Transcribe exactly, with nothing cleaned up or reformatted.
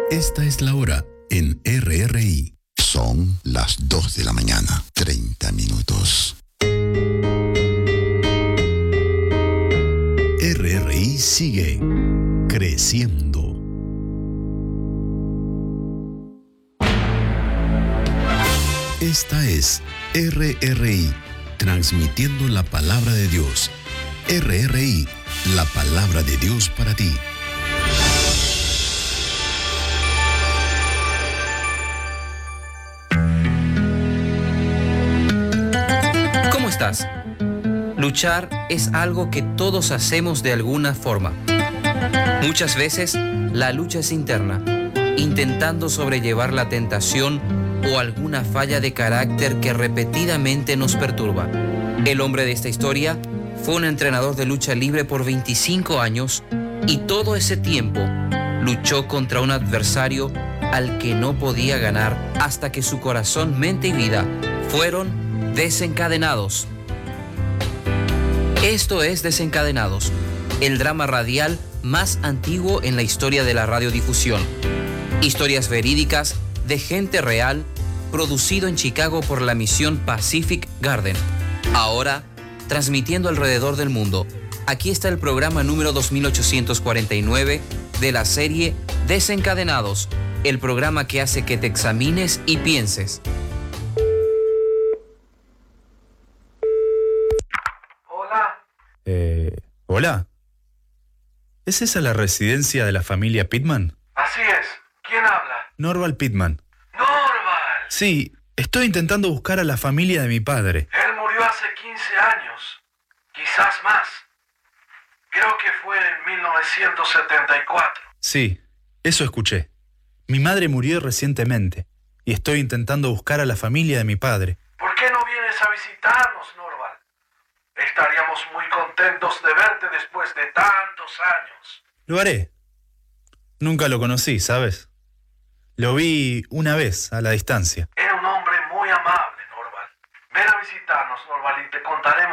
Esta es la hora en R R I. Son las dos de la mañana, treinta minutos. R R I sigue creciendo. Esta es R R I, transmitiendo la palabra de Dios. R R I, la palabra de Dios para ti. ¿Cómo estás? Luchar es algo que todos hacemos de alguna forma. Muchas veces la lucha es interna, intentando sobrellevar la tentación o alguna falla de carácter que repetidamente nos perturba. El hombre de esta historia fue un entrenador de lucha libre por veinticinco años y todo ese tiempo luchó contra un adversario al que no podía ganar hasta que su corazón, mente y vida fueron desencadenados. Esto es Desencadenados, el drama radial más antiguo en la historia de la radiodifusión. Historias verídicas de gente real, producido en Chicago por la misión Pacific Garden. Ahora, transmitiendo alrededor del mundo. Aquí está el programa número dos mil ochocientos cuarenta y nueve de la serie Desencadenados, el programa que hace que te examines y pienses. Hola. Eh, hola. ¿Es esa la residencia de la familia Pittman? Así es. ¿Quién habla? Norval Pittman. ¡Norval! Sí, estoy intentando buscar a la familia de mi padre. Él murió hace quince años. Quizás más. Creo que fue en mil novecientos setenta y cuatro. Sí, eso escuché. Mi madre murió recientemente y estoy intentando buscar a la familia de mi padre. ¿Por qué no vienes a visitarnos, Norval? Estaríamos muy contentos de verte después de tantos años. Lo haré. Nunca lo conocí, ¿sabes? Lo vi una vez a la distancia. Era un hombre muy amable, Norval. Ven a visitarnos, Norval, y te contaremos